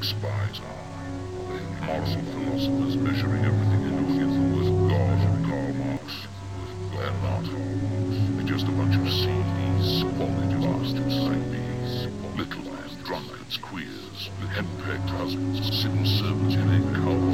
think spies are. Moral philosophers measuring everything and doing it with God and Karl Marx. They're not. They're just a bunch of seedies, squalid bastards like me. Little men, drunkards, queers, with henpecked husbands, civil servants playing cards